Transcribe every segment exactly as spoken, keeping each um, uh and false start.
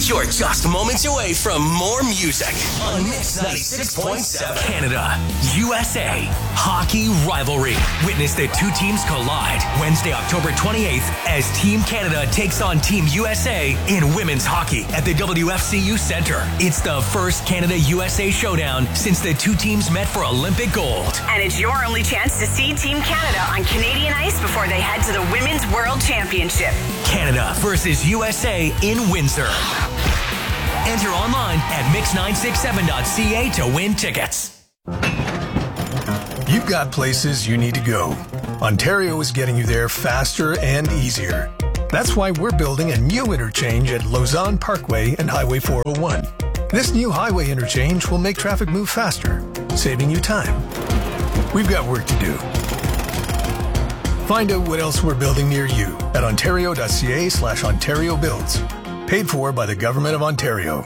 You're just moments away from more music on Mix ninety-six point seven. Canada, U S A, hockey rivalry. Witness the two teams collide Wednesday, October twenty-eighth as Team Canada takes on Team U S A in women's hockey at the W F C U Centre. It's the first Canada-U S A showdown since the two teams met for Olympic gold. And it's your only chance to see Team Canada on Canadian ice before they head to the Women's World Championship. Canada versus U S A in Windsor. Enter online at mix nine six seven dot c a to win tickets. You've got places you need to go. Ontario is getting you there faster and easier. That's why we're building a new interchange at Lausanne Parkway and Highway four oh one. This new highway interchange will make traffic move faster, saving you time. We've got work to do. Find out what else we're building near you at ontario.ca slash Ontario Builds. Paid for by the Government of Ontario.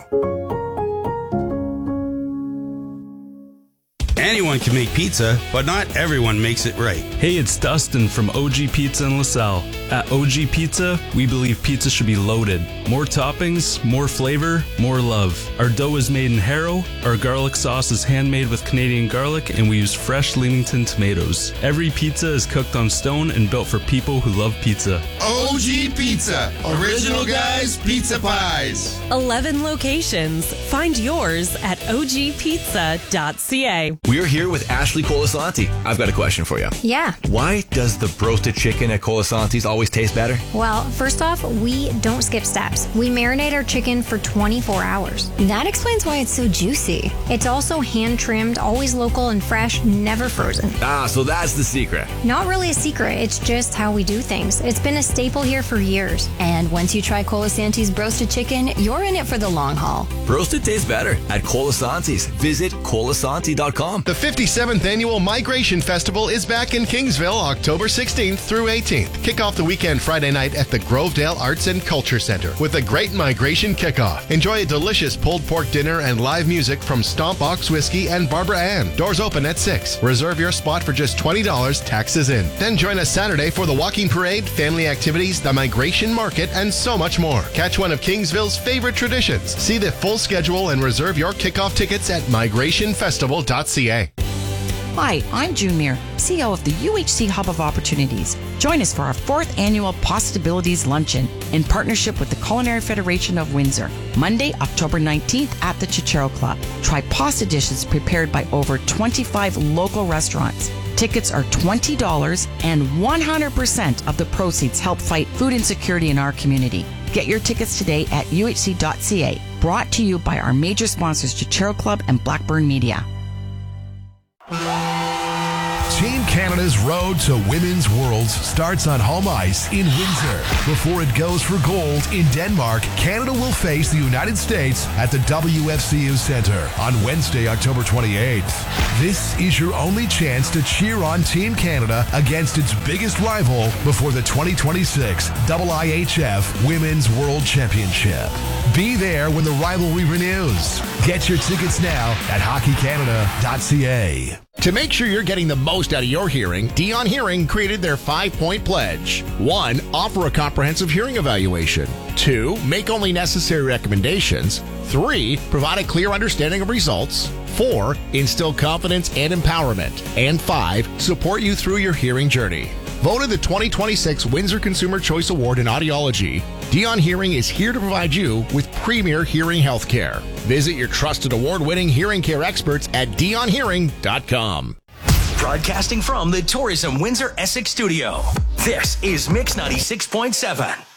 Anyone can make pizza, but not everyone makes it right. Hey, it's Dustin from O G Pizza in LaSalle. At O G Pizza, we believe pizza should be loaded. More toppings, more flavor, more love. Our dough is made in Harrow, our garlic sauce is handmade with Canadian garlic, and we use fresh Leamington tomatoes. Every pizza is cooked on stone and built for people who love pizza. O G Pizza, original guys, pizza pies. eleven locations. Find yours at o g pizza dot c a. We're here with Ashley Colasanti. I've got a question for you. Yeah. Why does the roasted chicken at Colasanti's always taste better? Well, first off, we don't skip steps. We marinate our chicken for twenty-four hours. That explains why it's so juicy. It's also hand-trimmed, always local and fresh, never frozen. Ah, so that's the secret. Not really a secret. It's just how we do things. It's been a staple here for years. And once you try Colasanti's roasted chicken, you're in it for the long haul. Roasted tastes better at Colasanti's. Visit colasanti dot com. The fifty-seventh Annual Migration Festival is back in Kingsville, October sixteenth through eighteenth. Kick off the weekend Friday night at the Grovedale Arts and Culture Center with a great migration kickoff. Enjoy a delicious pulled pork dinner and live music from Stomp Ox Whiskey and Barbara Ann. Doors open at six. Reserve your spot for just twenty dollars, taxes in. Then join us Saturday for the walking parade, family activities, the migration market, and so much more. Catch one of Kingsville's favorite traditions. See the full schedule and reserve your kickoff tickets at migration festival dot c a. Hi, I'm June Muir, C E O of the U H C Hub of Opportunities. Join us for our fourth annual Possibilities Luncheon in partnership with the Culinary Federation of Windsor, Monday, October nineteenth at the Chichero Club. Try pasta dishes prepared by over twenty-five local restaurants. Tickets are twenty dollars and one hundred percent of the proceeds help fight food insecurity in our community. Get your tickets today at u h c dot c a. Brought to you by our major sponsors, Chichero Club and Blackburn Media. Team Canada's road to Women's Worlds starts on home ice in Windsor. Before it goes for gold in Denmark, Canada will face the United States at the W F C U Centre on Wednesday, October twenty-eighth. This is your only chance to cheer on Team Canada against its biggest rival before the twenty twenty-six I I H F Women's World Championship. Be there when the rivalry renews. Get your tickets now at hockey canada dot c a. To make sure you're getting the most out of your hearing, Dion Hearing created their five-point pledge. One, offer a comprehensive hearing evaluation. Two, make only necessary recommendations. Three, provide a clear understanding of results. Four, instill confidence and empowerment. And five, support you through your hearing journey. Voted the twenty twenty-six Windsor Consumer Choice Award in Audiology, Dion Hearing is here to provide you with premier hearing health care. Visit your trusted award-winning hearing care experts at dion hearing dot com. Broadcasting from the Tourism Windsor Essex studio, this is Mix ninety-six point seven.